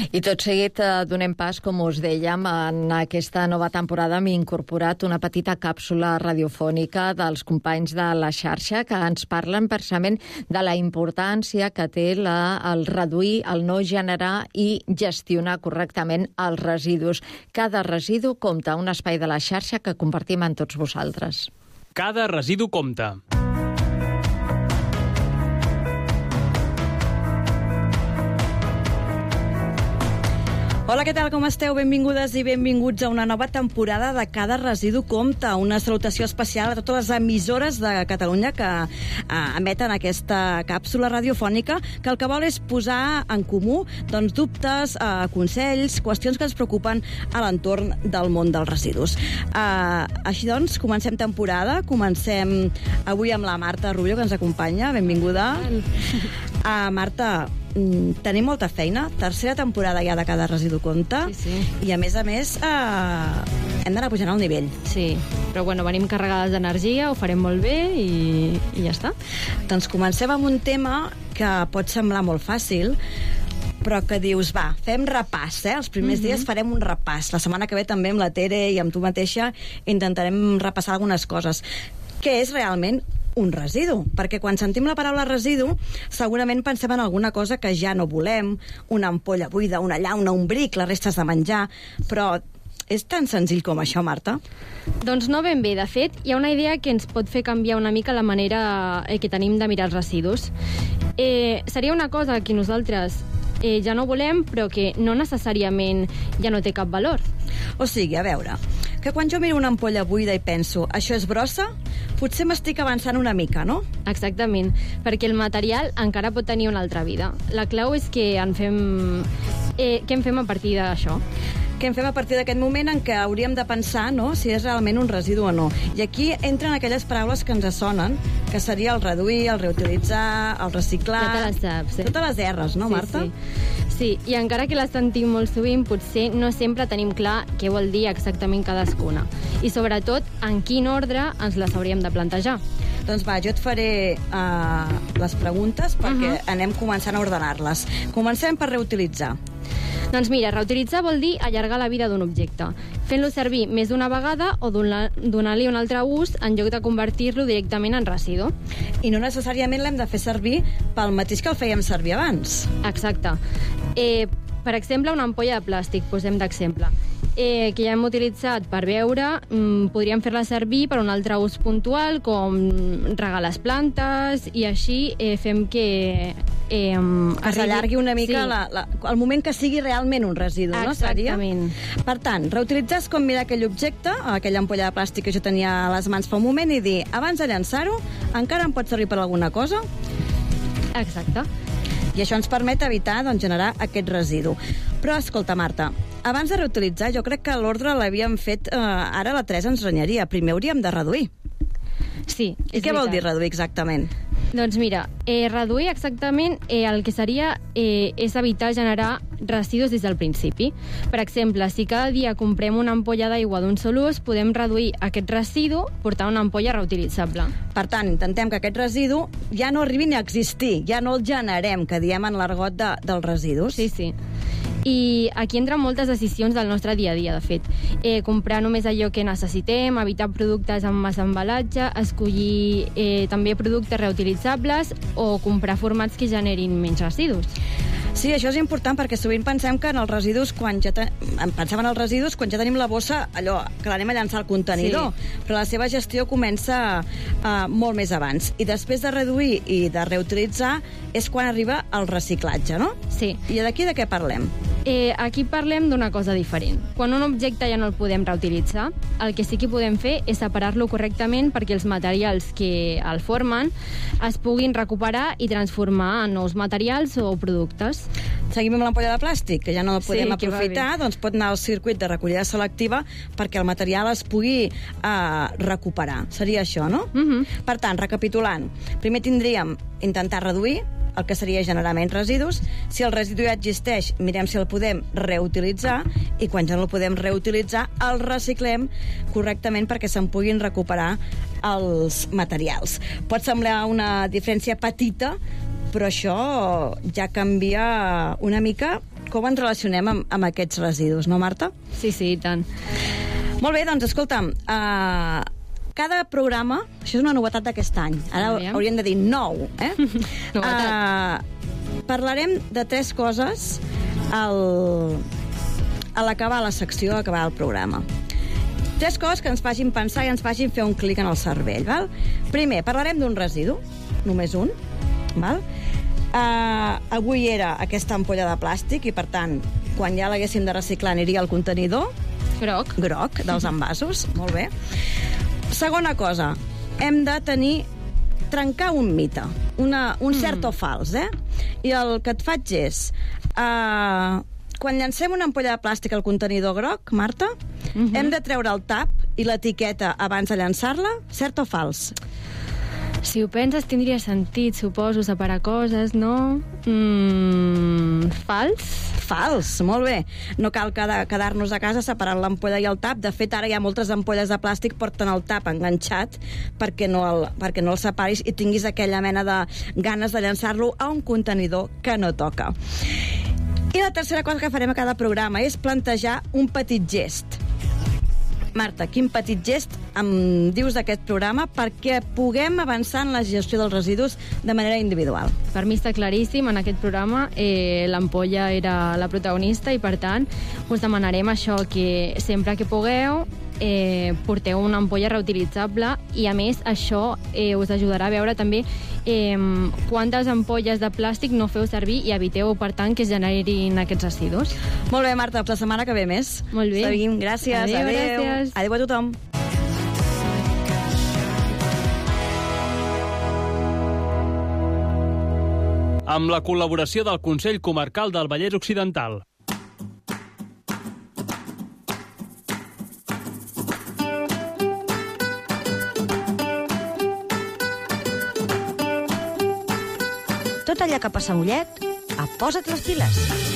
I tot seguit donem pas, com us dèiem, en aquesta nova temporada hem incorporat una petita càpsula radiofònica dels companys de la xarxa que ens parlen precisament de la importància que té el reduir, el no generar i gestionar correctament els residus. Cada residu compta, un espai de la xarxa que compartim amb tots vosaltres. Cada residu compta. Hola, què tal, com esteu? Benvingudes i benvinguts a una nova temporada de Cada residu compta. Una salutació especial a totes les emissores de Catalunya que emeten aquesta càpsula radiofònica que el que vol és posar en comú dubtes, consells, qüestions que ens preocupen a l'entorn del món dels residus. Així doncs, comencem temporada. Comencem avui amb la Marta Rubio, que ens acompanya. Benvinguda. Marta, tenim molta feina, tercera temporada ja de Cada residu compta, sí. I a més hem d'anar pujant al nivell. Sí, però bueno, venim carregades d'energia, ho farem molt bé i ja està. Doncs comencem amb un tema que pot semblar molt fàcil, però que dius, va, fem repàs, els primers dies farem un repàs. La setmana que ve també amb la Tere i amb tu mateixa intentarem repassar algunes coses. Què és realment un residu? Perquè quan sentim la paraula residu segurament pensem en alguna cosa que ja no volem, una ampolla buida, una llauna, un bric, les restes de menjar, però és tan senzill com això, Marta? Doncs no ben bé. De fet, hi ha una idea que ens pot fer canviar una mica la manera que tenim de mirar els residus. Seria una cosa que nosaltres ja no volem, però que no necessàriament ja no té cap valor. O sigui, a veure, que quan jo miro una ampolla buida i penso, això és brossa, potser m'estic avançant una mica, no? Exactament, perquè el material encara pot tenir una altra vida. La clau és que què en fem a partir d'això. Què en fem a partir d'aquest moment en què hauríem de pensar, no?, si és realment un residu o no. I aquí entren aquelles paraules que ens sonen, que seria el reduir, el reutilitzar, el reciclar... Ja te les saps, Totes les R's, no, Marta? Sí, i encara que les sentim molt sovint, potser no sempre tenim clar què vol dir exactament cadascuna. I sobretot, en quin ordre ens les hauríem de plantejar. Doncs va, jo et faré les preguntes perquè anem començant a ordenar-les. Comencem per reutilitzar. Doncs mira, reutilitzar vol dir allargar la vida d'un objecte, fent-lo servir més d'una vegada o donar-li un altre ús en lloc de convertir-lo directament en residu. I no necessàriament l'hem de fer servir pel mateix que el fèiem servir abans. Exacte. Per exemple, una ampolla de plàstic, posem d'exemple, que ja hem utilitzat per beure, podríem fer-la servir per un altre ús puntual, com regar les plantes, i així fem que s'allargui una mica el moment que sigui realment un residu, no? Exactament. Per tant, reutilitzar és com mirar aquell objecte, aquella ampolla de plàstic que jo tenia a les mans fa un moment, i dir, abans de llançar-ho, encara em pot servir per alguna cosa? Exacte. I això ens permet evitar generar aquest residu. Però, escolta, Marta, abans de reutilitzar, jo crec que l'ordre l'havíem fet, ara la Teresa ens renyaria. Primer hauríem de reduir. Sí, I què vol dir reduir exactament? Doncs mira, reduir exactament el que seria és evitar generar residus des del principi. Per exemple, si cada dia comprem una ampolla d'aigua d'un sol ús, podem reduir aquest residu portant una ampolla reutilitzable. Per tant, intentem que aquest residu ja no arribi ni a existir, ja no el generem, que diem en l'argot dels residus. Sí. I aquí entren moltes decisions del nostre dia a dia, de fet. Comprar només allò que necessitem, evitar productes amb massa embalatge, escollir també productes reutilitzables o comprar formats que generin menys residus. Sí, això és important perquè sovint pensem que en els residus, pensem en els residus quan ja tenim la bossa, allò, que l'anem a llançar al contenidor, però la seva gestió comença molt més abans. I després de reduir i de reutilitzar és quan arriba el reciclatge, no? Sí. I d'aquí de què parlem? Aquí parlem d'una cosa diferent. Quan un objecte ja no el podem reutilitzar, el que sí que podem fer és separar-lo correctament perquè els materials que el formen es puguin recuperar i transformar en nous materials o productes. Seguim amb l'ampolla de plàstic, que ja no el podem aprofitar, doncs pot anar al circuit de recollida selectiva perquè el material es pugui recuperar. Seria això, no? Per tant, recapitulant, primer tindríem intentar reduir el que seria generar menys residus. Si el residu ja existeix, mirem si el podem reutilitzar, i quan ja no el podem reutilitzar, el reciclem correctament perquè se'n puguin recuperar els materials. Pot semblar una diferència petita, però això ja canvia una mica com ens relacionem amb aquests residus, no, Marta? Sí, i tant. Molt bé, doncs, escolta'm, cada programa, això és una novetat d'aquest any, ara hauríem de dir nou, Novetat. Parlarem de 3 coses a l'acabar la secció, a acabar el programa. 3 coses que ens facin pensar i ens facin fer un clic en el cervell, val? Primer, parlarem d'un residu, només un, val? Avui era aquesta ampolla de plàstic i, per tant, quan ja l'haguéssim de reciclar aniria al contenidor Groc dels envasos, molt bé. Segona cosa, hem de trencar un mite, un cert o fals, I el que et faig és, quan llancem una ampolla de plàstic al contenidor groc, Marta, hem de treure el tap i l'etiqueta abans de llançar-la, cert o fals? Si ho penses, tindria sentit, suposo, separar coses, no? Fals? Fals, molt bé. No cal quedar-nos a casa separant l'ampolla i el tap. De fet, ara hi ha moltes ampolles de plàstic porten el tap enganxat perquè no el separis i tinguis aquella mena de ganes de llançar-lo a un contenidor que no toca. I la tercera cosa que farem a cada programa és plantejar un petit gest. Marta, quin petit gest em dius d'aquest programa perquè puguem avançar en la gestió dels residus de manera individual? Per mi està claríssim, en aquest programa l'ampolla era la protagonista i, per tant, us demanarem això, que sempre que pugueu porteu una ampolla reutilitzable i, a més, això us ajudarà a veure també quantes ampolles de plàstic no feu servir i eviteu, per tant, que es generin aquests residus. Molt bé, Marta, la setmana que ve més. Molt bé. Seguim, gràcies. Adéu. Gràcies. Adéu a tothom. Amb la col·laboració del Consell Comarcal del Vallès Occidental. Tot allò que passa a Mollet, posa't les piles.